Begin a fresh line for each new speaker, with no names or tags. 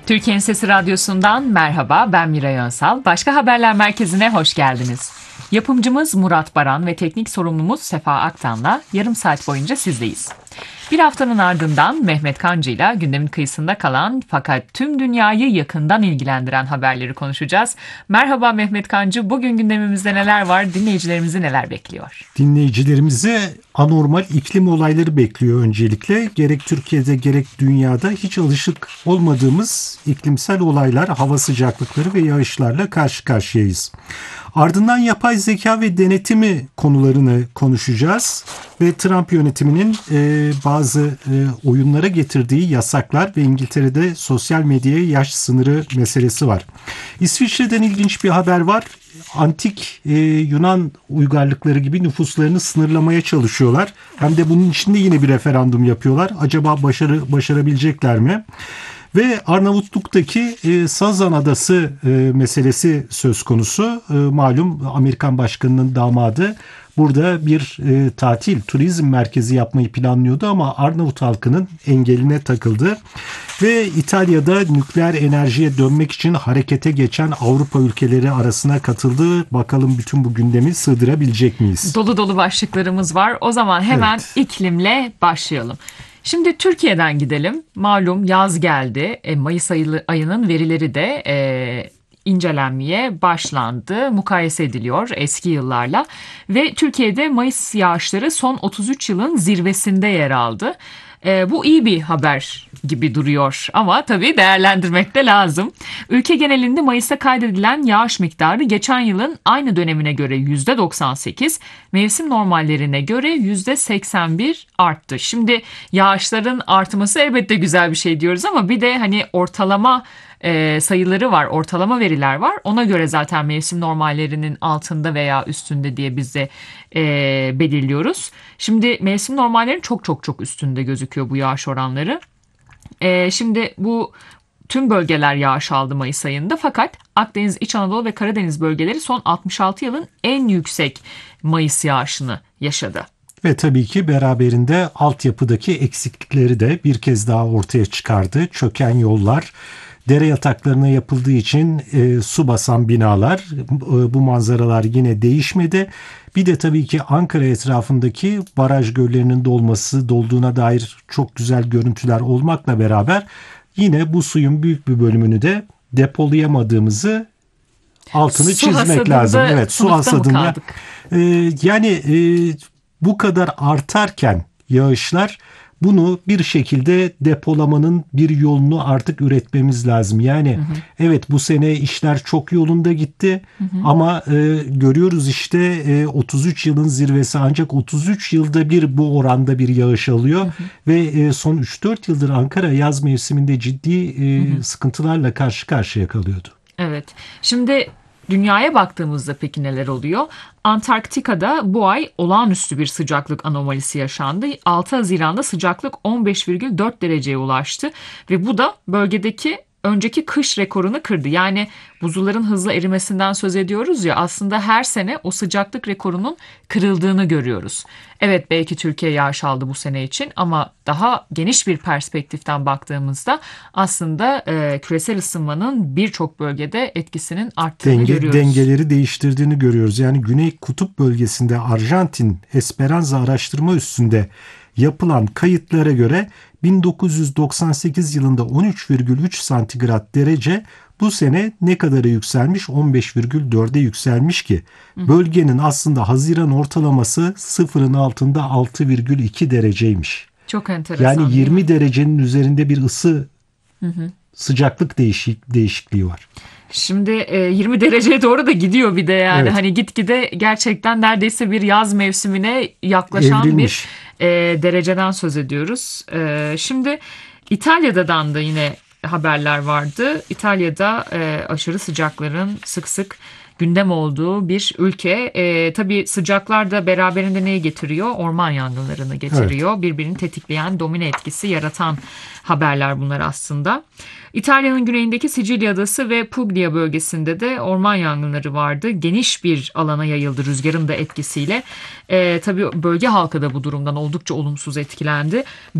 Türkiye'nin Sesi Radyosu'ndan merhaba, ben Miray Önsal. Başka Haberler Merkezi'ne hoş geldiniz. Yapımcımız Murat Baran ve teknik sorumlumuz Sefa Aktan'la yarım saat boyunca sizdeyiz. Bir haftanın ardından Mehmet Kancı'yla gündemin kıyısında kalan fakat tüm dünyayı yakından ilgilendiren haberleri konuşacağız. Merhaba Mehmet Kancı, bugün gündemimizde neler var, dinleyicilerimizi neler bekliyor?
Dinleyicilerimizi anormal iklim olayları bekliyor öncelikle. Gerek Türkiye'de gerek dünyada hiç alışık olmadığımız iklimsel olaylar, hava sıcaklıkları ve yağışlarla karşı karşıyayız. Ardından yapay zeka ve denetimi konularını konuşacağız ve Trump yönetiminin bazı oyunlara getirdiği yasaklar ve İngiltere'de sosyal medyaya yaş sınırı meselesi var. İsviçre'den ilginç bir haber var. Antik Yunan uygarlıkları gibi nüfuslarını sınırlamaya çalışıyorlar. Hem de bunun içinde yine bir referandum yapıyorlar. Acaba başarabilecekler mi? Ve Arnavutluk'taki Sazan Adası meselesi söz konusu. Malum Amerikan Başkanı'nın damadı burada bir turizm merkezi yapmayı planlıyordu ama Arnavut halkının engeline takıldı. Ve İtalya'da nükleer enerjiye dönmek için harekete geçen Avrupa ülkeleri arasına katıldı. Bakalım bütün bu gündemi sığdırabilecek miyiz?
Dolu dolu başlıklarımız var. O zaman hemen iklimle başlayalım. Şimdi Türkiye'den gidelim. Malum yaz geldi. Mayıs ayının verileri de incelenmeye başlandı. Mukayese ediliyor eski yıllarla. Ve Türkiye'de Mayıs yağışları son 33 yılın zirvesinde yer aldı. Bu iyi bir haber gibi duruyor ama tabii değerlendirmek de lazım. Ülke genelinde Mayıs'ta kaydedilen yağış miktarı geçen yılın aynı dönemine göre %98, mevsim normallerine göre %81 arttı. Şimdi yağışların artması elbette güzel bir şey diyoruz ama bir de hani ortalama sayıları var, ortalama veriler var. Ona göre zaten mevsim normallerinin altında veya üstünde diye biz de belirliyoruz. Şimdi mevsim normallerin çok üstünde gözüküyor bu yağış oranları. Şimdi bu tüm bölgeler yağış aldı Mayıs ayında fakat Akdeniz, İç Anadolu ve Karadeniz bölgeleri son 66 yılın en yüksek Mayıs yağışını yaşadı.
Ve tabii ki beraberinde altyapıdaki eksiklikleri de bir kez daha ortaya çıkardı. Çöken yollar, dere yataklarına yapıldığı için su basan binalar, bu manzaralar yine değişmedi. Bir de tabii ki Ankara etrafındaki baraj göllerinin dolduğuna dair çok güzel görüntüler olmakla beraber yine bu suyun büyük bir bölümünü de depolayamadığımızı altını çizmek lazım. Evet, su hasadında. Bu kadar artarken yağışlar, bunu bir şekilde depolamanın bir yolunu artık üretmemiz lazım. Yani evet, bu sene işler çok yolunda gitti ama görüyoruz işte 33 yılın zirvesi, ancak 33 yılda bir bu oranda bir yağış alıyor ve son 3-4 yıldır Ankara yaz mevsiminde ciddi sıkıntılarla karşı karşıya kalıyordu.
Evet, şimdi dünyaya baktığımızda peki neler oluyor? Antarktika'da bu ay olağanüstü bir sıcaklık anomalisi yaşandı. 6 Haziran'da sıcaklık 15,4 dereceye ulaştı ve bu da bölgedeki önceki kış rekorunu kırdı. Yani buzulların hızla erimesinden söz ediyoruz ya, aslında her sene o sıcaklık rekorunun kırıldığını görüyoruz. Evet, belki Türkiye yağış aldı bu sene için ama daha geniş bir perspektiften baktığımızda aslında küresel ısınmanın birçok bölgede etkisinin arttığını görüyoruz.
Dengeleri değiştirdiğini görüyoruz. Yani Güney Kutup bölgesinde Arjantin Esperanza araştırma üssünde yapılan kayıtlara göre 1998 yılında 13,3 santigrat derece, bu sene ne kadara yükselmiş? 15,4'e yükselmiş ki bölgenin aslında Haziran ortalaması sıfırın altında 6,2 dereceymiş.
Çok enteresan.
Yani 20 derecenin üzerinde bir sıcaklık değişikliği var.
Şimdi 20 dereceye doğru da gidiyor bir de yani.
Evet.
Hani gitgide gerçekten neredeyse bir yaz mevsimine yaklaşan
Evrilmiş
bir dereceden söz ediyoruz. Şimdi İtalya'dan da yine haberler vardı. İtalya'da aşırı sıcakların sık sık gündem olduğu bir ülke. Tabii sıcaklar da beraberinde neyi getiriyor? Orman yangınlarını getiriyor. Evet. Birbirini tetikleyen, domino etkisi yaratan haberler bunlar aslında. İtalya'nın güneyindeki Sicilya Adası ve Puglia bölgesinde de orman yangınları vardı. Geniş bir alana yayıldı rüzgarın da etkisiyle. Tabii bölge halkı da bu durumdan oldukça olumsuz etkilendi.